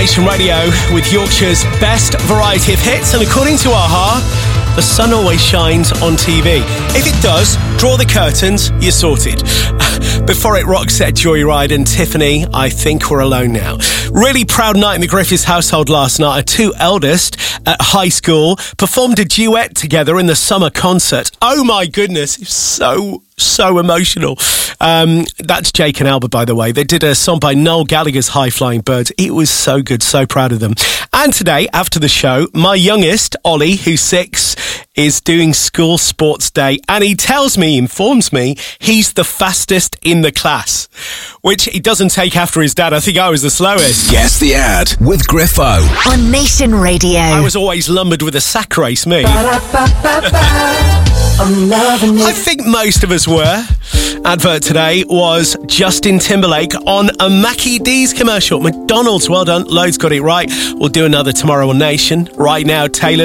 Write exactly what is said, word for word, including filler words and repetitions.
Nation Radio with Yorkshire's best variety of hits, and according to AHA, the sun always shines on T V. If it does, draw the curtains, you're sorted. Before it, Roxette, Joyride and Tiffany, I Think We're Alone Now. Really proud night in the Griffiths household last night. Our two eldest at high school performed a duet together in the summer concert. Oh my goodness, it's so, so emotional. Um, that's Jake and Albert, by the way. They did a song by Noel Gallagher's High Flying Birds. It was so good, so proud of them. And today, after the show, my youngest, Ollie, who's six, is doing school sports day, and he tells me, informs me, he's the fastest in the class, which he doesn't take after his dad. I think I was the slowest. Guess the ad with Griffo on Nation Radio. I was always lumbered with a sack race, me. I'm loving it. I think most of us were. Advert today was Justin Timberlake on a Mackie D's commercial. McDonald's, well done. Loads got it right. We'll do another tomorrow on Nation. Right now, Taylor